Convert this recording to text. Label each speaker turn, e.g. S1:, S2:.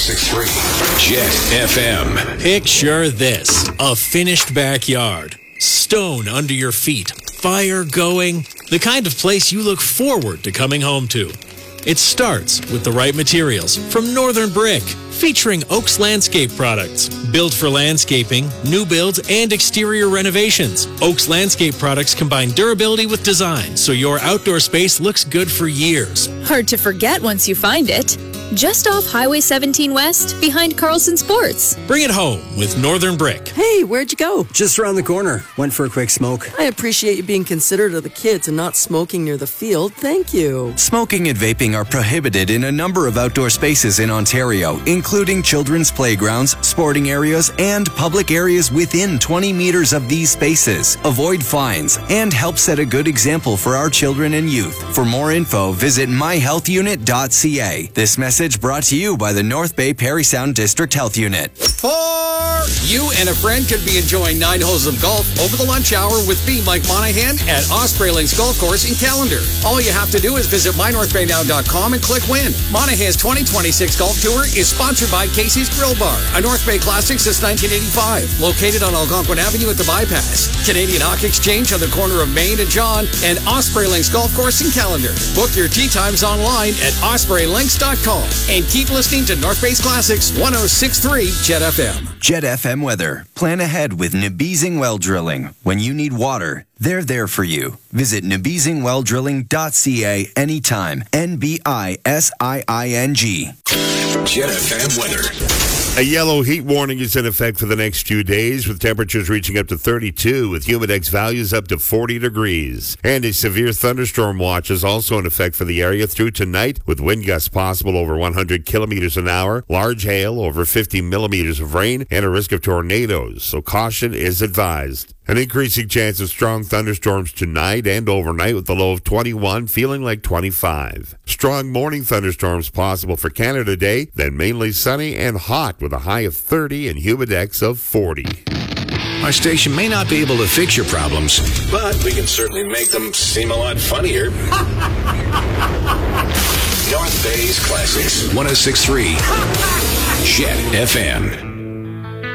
S1: 106.3 Jet FM.
S2: Picture this: a finished backyard, stone under your feet, fire going, the kind of place you look forward to coming home to. It starts with the right materials from Northern Brick, featuring Oaks Landscape products. Built for landscaping, new builds, and exterior renovations. Oaks Landscape products combine durability with design, so your outdoor space looks good for years.
S3: Hard to forget once you find it. Just off Highway 17 West, behind Carlson Sports.
S2: Bring it home with Northern Brick.
S4: Hey, where'd you go?
S5: Just around the corner. Went for a quick smoke.
S4: I appreciate you being considerate of the kids and not smoking near the field. Thank you.
S6: Smoking and vaping are prohibited in a number of outdoor spaces in Ontario, including children's playgrounds, sporting areas, and public areas within 20 meters of these spaces. Avoid fines and help set a good example for our children and youth. For more info, visit myhealthunit.ca. This message brought to you by the North Bay Parry Sound District Health Unit.
S7: You and a friend could be enjoying 9 holes of golf over the lunch hour with me, Mike Monahan, at Osprey Links Golf Course in Callender. All you have to do is visit mynorthbaynow.com and click win. Monahan's 2026 golf tour is sponsored by Casey's Grill Bar, a North Bay classic since 1985, located on Algonquin Avenue at the Bypass. Canadian Hawk Exchange on the corner of Main and John, and Osprey Links Golf Course in Callender. Book your tee times online at ospreylinks.com. And keep listening to North Bay's Classics 106.3 Jet FM.
S6: Jet FM weather. Plan ahead with Nabizing Well Drilling. When you need water, they're there for you. Visit nabizingwelldrilling.ca anytime. NBISIING.
S1: Jet FM weather.
S8: A yellow heat warning is in effect for the next few days, with temperatures reaching up to 32, with humidex values up to 40 degrees. And a severe thunderstorm watch is also in effect for the area through tonight, with wind gusts possible over 100 kilometers an hour, large hail, over 50 millimeters of rain, and a risk of tornadoes. So caution is advised. An increasing chance of strong thunderstorms tonight and overnight, with a low of 21, feeling like 25. Strong morning thunderstorms possible for Canada Day, then mainly sunny and hot with a high of 30 and humidex of 40.
S1: Our station may not be able to fix your problems, but we can certainly make them seem a lot funnier. North Bay's Classics 106.3 Jet FM.